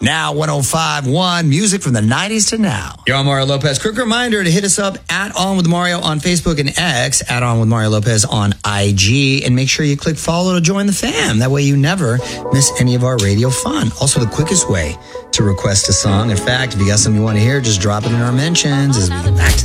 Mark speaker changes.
Speaker 1: Now 105.1, music from the 90s to now. You're on Mario Lopez. Quick reminder to hit us up at On With Mario on Facebook and X, at On With Mario Lopez on IG, and make sure you click follow to join the fam. That way you never miss any of our radio fun. Also, the quickest way to request a song. In fact, if you got something you want to hear, just drop it in our mentions as we get back to